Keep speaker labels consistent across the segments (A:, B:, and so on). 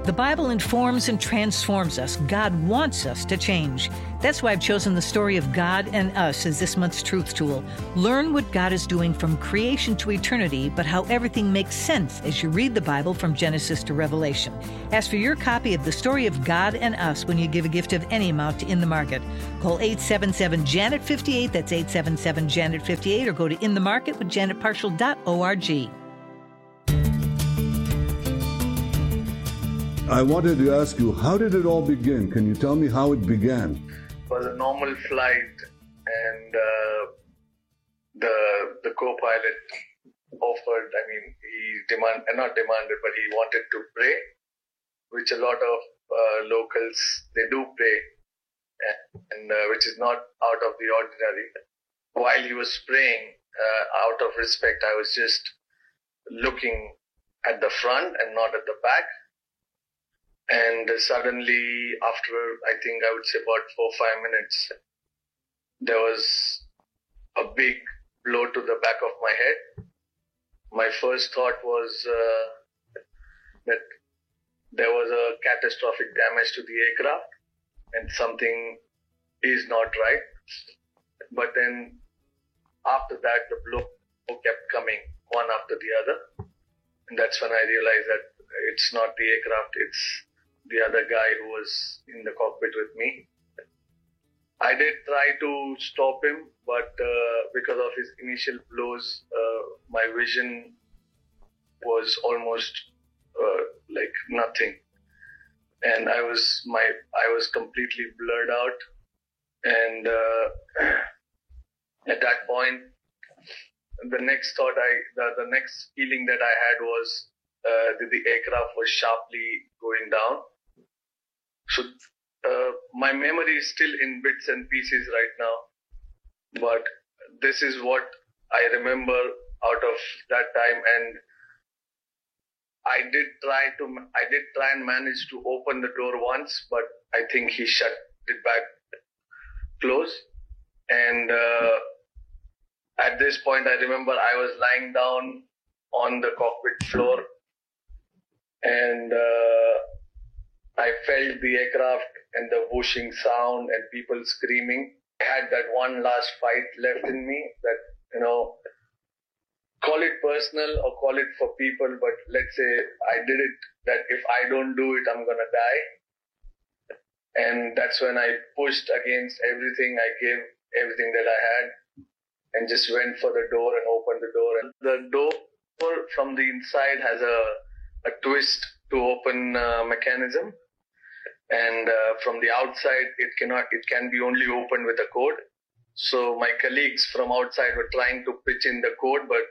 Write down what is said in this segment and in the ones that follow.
A: The Bible informs and transforms us. God wants us to change. That's why I've chosen the story of God and us as this month's truth tool. Learn what God is doing from creation to eternity, but how everything makes sense as you read the Bible from Genesis to Revelation. Ask for your copy of the story of God and us when you give a gift of any amount to In the Market. Call 877-JANET-58, that's 877-JANET-58, or go to inthemarketwithjanetparshall.org.
B: I wanted to ask you, how did it all begin? Can you tell me how it began?
C: It was a normal flight, and the co-pilot offered, he not demanded, but he wanted to pray, which a lot of locals, they do pray, and which is not out of the ordinary. While he was praying, out of respect, I was just looking at the front and not at the back. And suddenly, after I think I would say about 4 or 5 minutes, there was a big blow to the back of my head. My first thought was that there was a catastrophic damage to the aircraft and something is not right. But then after that, the blow kept coming one after the other. And that's when I realized that it's not the aircraft, it's the other guy who was in the cockpit with me. I did try to stop him, but because of his initial blows, my vision was almost like nothing, and I was completely blurred out. And at that point, the next feeling that I had was that the aircraft was sharply going down. So my memory is still in bits and pieces right now, but this is what I remember out of that time. And I did try and manage to open the door once, but I think he shut it back close. And at this point, I remember I was lying down on the cockpit floor, and I felt the aircraft and the whooshing sound and people screaming. I had that one last fight left in me that, call it personal or call it for people, but let's say I did it, that if I don't do it, I'm going to die. And that's when I pushed against everything. I gave everything that I had and just went for the door and opened the door. And the door from the inside has a twist to open mechanism. And from the outside, it can be only opened with a code. So my colleagues from outside were trying to pitch in the code, but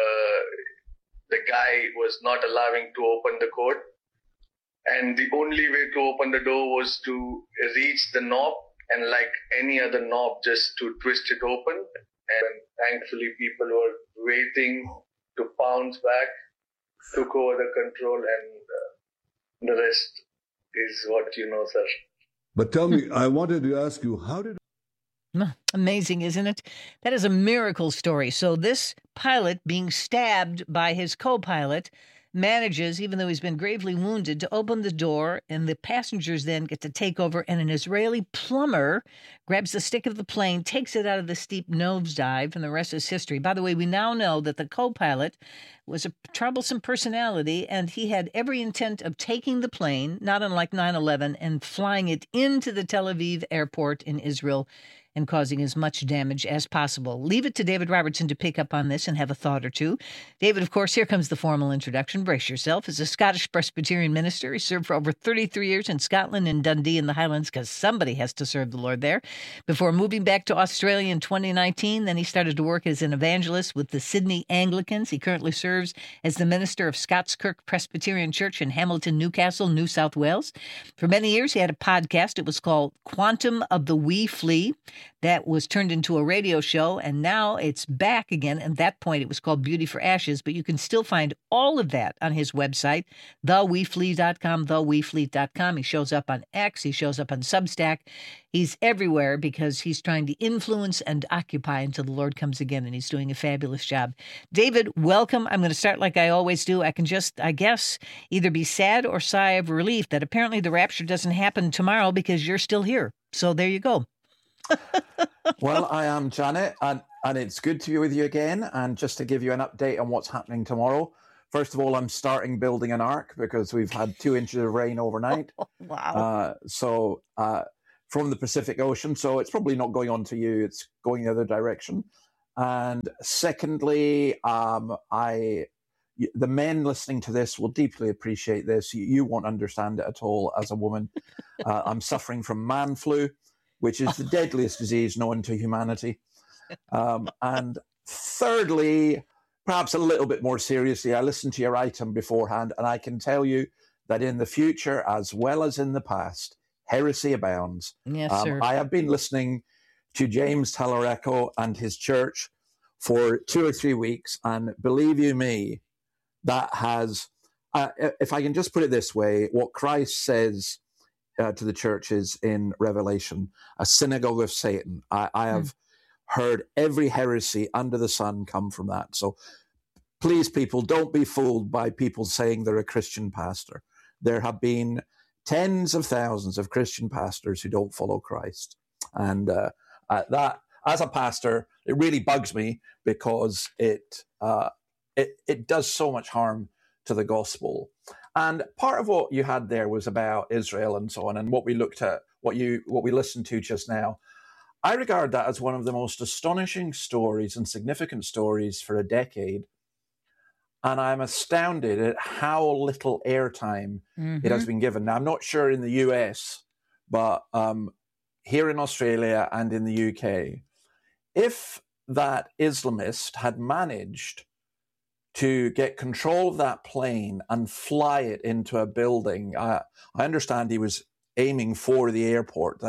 C: the guy was not allowing to open the code. And the only way to open the door was to reach the knob, and like any other knob, just to twist it open. And thankfully, people were waiting to pounce back, took over the control, and the rest is what you know, sir.
B: But tell me, I wanted to ask you, how did...
A: Amazing, isn't it? That is a miracle story. So this pilot being stabbed by his co-pilot manages, even though he's been gravely wounded, to open the door, and the passengers then get to take over, and an Israeli plumber grabs the stick of the plane, takes it out of the steep nosedive, and the rest is history. By the way, we now know that the co-pilot was a troublesome personality, and he had every intent of taking the plane, not unlike 9/11, and flying it into the Tel Aviv airport in Israel and causing as much damage as possible. Leave it to David Robertson to pick up on this and have a thought or two. David, of course, here comes the formal introduction. Brace yourself. As a Scottish Presbyterian minister, he served for over 33 years in Scotland and Dundee in the Highlands, because somebody has to serve the Lord there, before moving back to Australia in 2019. Then he started to work as an evangelist with the Sydney Anglicans. He currently serves as the minister of Scots Kirk Presbyterian Church in Hamilton, Newcastle, New South Wales. For many years, he had a podcast. It was called Quantum of the Wee Flea. that was turned into a radio show, and now it's back again. At that point, it was called Beauty for Ashes, but you can still find all of that on his website, theweefleet.com, theweefleet.com. He shows up on X. He shows up on Substack. He's everywhere because he's trying to influence and occupy until the Lord comes again, and he's doing a fabulous job. David, welcome. I'm going to start like I always do. I can just, I guess, either be sad or sigh of relief that apparently the rapture doesn't happen tomorrow because you're still here. So there you go.
D: Well, I am Janet, and it's good to be with you again. And just to give you an update on what's happening tomorrow, first of all, I'm starting building an ark because we've had 2 inches of rain overnight.
A: Wow.
D: From the Pacific Ocean. So it's probably not going on to you. It's going the other direction. And secondly, the men listening to this will deeply appreciate this. You won't understand it at all as a woman. I'm suffering from man flu, which is the deadliest disease known to humanity. And thirdly, perhaps a little bit more seriously, I listened to your item beforehand, and I can tell you that in the future, as well as in the past, heresy abounds.
A: Yes, sir.
D: I have been listening to James Talarico and his church for 2 or 3 weeks, and believe you me, that has, if I can just put it this way, what Christ says to the churches in Revelation, a synagogue of Satan. I have heard every heresy under the sun come from that. So please, people, don't be fooled by people saying they're a Christian pastor. There have been tens of thousands of Christian pastors who don't follow Christ. And that, as a pastor, it really bugs me because it does so much harm to the gospel. And part of what you had there was about Israel and so on, and what we looked at, what we listened to just now. I regard that as one of the most astonishing stories and significant stories for a decade. And I'm astounded at how little airtime it has been given. Now, I'm not sure in the US, but here in Australia and in the UK, if that Islamist had managed to get control of that plane and fly it into a building, I understand he was aiming for the airport.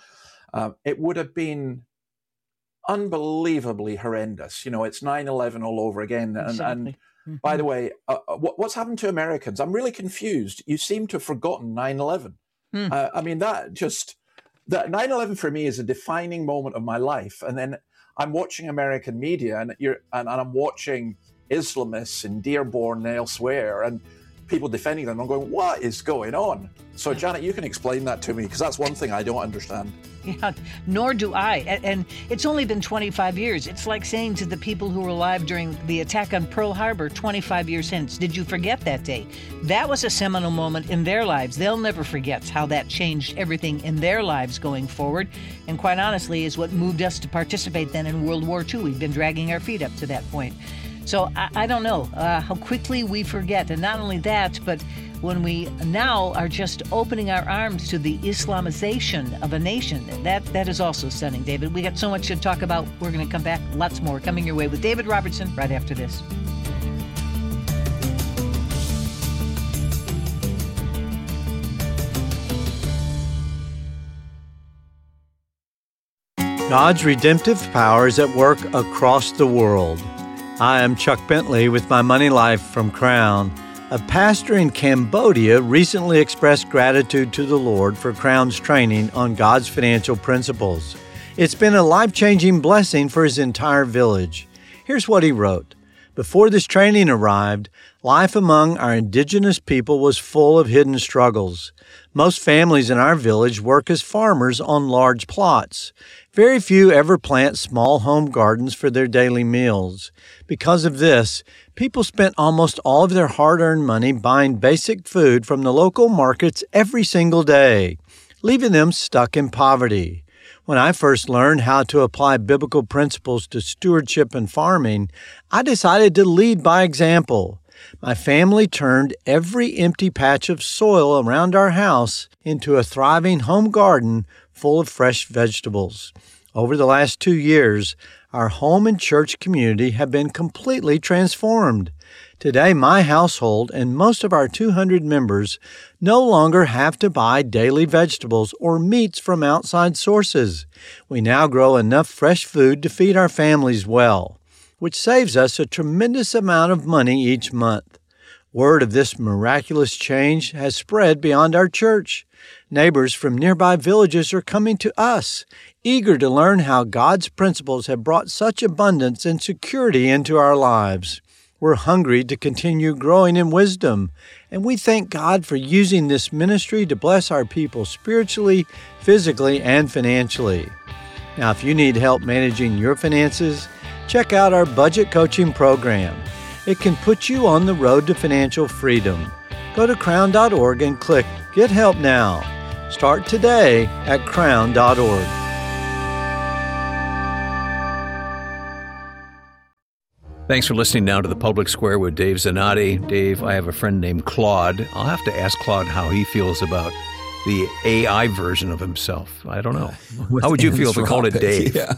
D: It would have been unbelievably horrendous. You know, it's 9/11 all over again.
A: Exactly.
D: And by the way, what's happened to Americans? I'm really confused. You seem to have forgotten 9/11. I mean, that 9/11 for me is a defining moment of my life. And then I'm watching American media, and I'm watching Islamists in Dearborn and elsewhere, and people defending them. I'm going, what is going on? So, Janet, you can explain that to me, because that's one thing I don't understand.
A: Yeah, nor do I. And it's only been 25 years. It's like saying to the people who were alive during the attack on Pearl Harbor 25 years hence, did you forget that day? That was a seminal moment in their lives. They'll never forget how that changed everything in their lives going forward. And quite honestly, is what moved us to participate then in World War II. We've been dragging our feet up to that point. So I don't know how quickly we forget. And not only that, but when we now are just opening our arms to the Islamization of a nation, that is also stunning, David. We got so much to talk about. We're going to come back. Lots more coming your way with David Robertson right after this.
E: God's redemptive power is at work across the world. I am Chuck Bentley with My Money Life from Crown. A pastor in Cambodia recently expressed gratitude to the Lord for Crown's training on God's financial principles. It's been a life-changing blessing for his entire village. Here's what he wrote. Before this training arrived, life among our indigenous people was full of hidden struggles. Most families in our village work as farmers on large plots. Very few ever plant small home gardens for their daily meals. Because of this, people spent almost all of their hard-earned money buying basic food from the local markets every single day, leaving them stuck in poverty. When I first learned how to apply biblical principles to stewardship and farming, I decided to lead by example. My family turned every empty patch of soil around our house into a thriving home garden full of fresh vegetables. Over the last 2 years, our home and church community have been completely transformed. Today, my household and most of our 200 members no longer have to buy daily vegetables or meats from outside sources. We now grow enough fresh food to feed our families well, which saves us a tremendous amount of money each month. Word of this miraculous change has spread beyond our church. Neighbors from nearby villages are coming to us, eager to learn how God's principles have brought such abundance and security into our lives. We're hungry to continue growing in wisdom, and we thank God for using this ministry to bless our people spiritually, physically, and financially. Now, if you need help managing your finances, check out our budget coaching program. It can put you on the road to financial freedom. Go to crown.org and click Get Help Now. Start today at crown.org.
F: Thanks for listening now to The Public Square with Dave Zanotti. Dave, I have a friend named Claude. I'll have to ask Claude how he feels about the AI version of himself. I don't know. How would you feel if we called it Dave?
G: Yeah.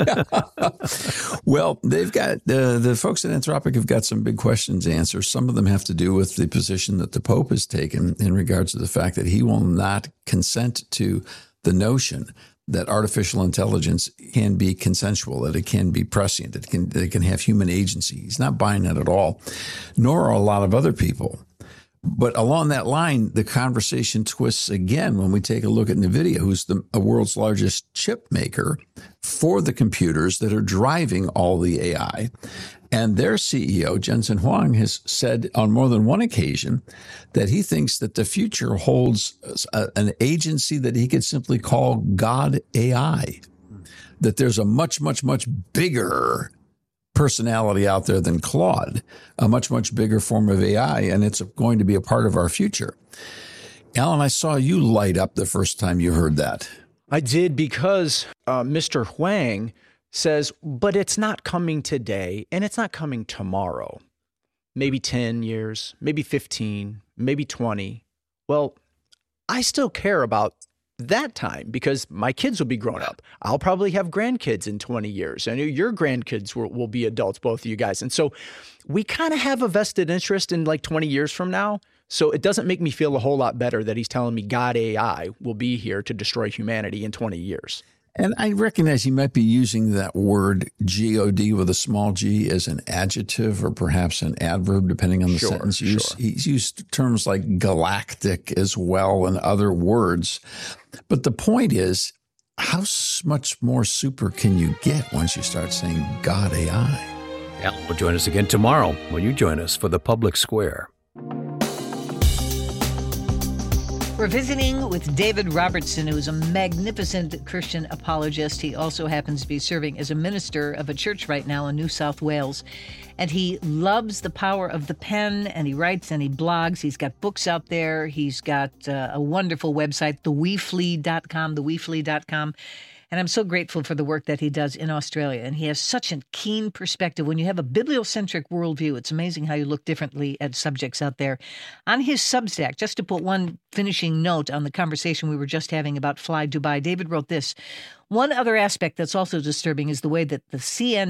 G: Well, they've got the folks at Anthropic have got some big questions to answer. Some of them have to do with the position that the Pope has taken in regards to the fact that he will not consent to the notion that artificial intelligence can be consensual, that it can be prescient, that it can have human agency. He's not buying that at all, nor are a lot of other people. But along that line, the conversation twists again when we take a look at NVIDIA, who's the world's largest chip maker for the computers that are driving all the AI. And their CEO, Jensen Huang, has said on more than one occasion that he thinks that the future holds an agency that he could simply call God AI, that there's a much, much, much bigger personality out there than Claude, a much, much bigger form of AI, and it's going to be a part of our future. Alan, I saw you light up the first time you heard that.
H: I did, because Mr. Huang says, but it's not coming today and it's not coming tomorrow. Maybe 10 years, maybe 15, maybe 20. Well, I still care about that time because my kids will be grown up. I'll probably have grandkids in 20 years. I know your grandkids will be adults, both of you guys. And so we kind of have a vested interest in like 20 years from now. So it doesn't make me feel a whole lot better that he's telling me God AI will be here to destroy humanity in 20 years.
G: And I recognize he might be using that word G-O-D with a small g as an adjective or perhaps an adverb, depending on the sentence use. Sure. He's used terms like galactic as well and other words. But the point is, how much more super can you get once you start saying God AI?
F: Alan will join us again tomorrow when you join us for The Public Square.
A: We're visiting with David Robertson, who is a magnificent Christian apologist. He also happens to be serving as a minister of a church right now in New South Wales. And he loves the power of the pen, and he writes and he blogs. He's got books out there. He's got a wonderful website, theweflee.com. And I'm so grateful for the work that he does in Australia. And he has such a keen perspective. When you have a bibliocentric worldview, it's amazing how you look differently at subjects out there. On his Substack, just to put one finishing note on the conversation we were just having about Fly Dubai, David wrote this. One other aspect that's also disturbing is the way that the CNN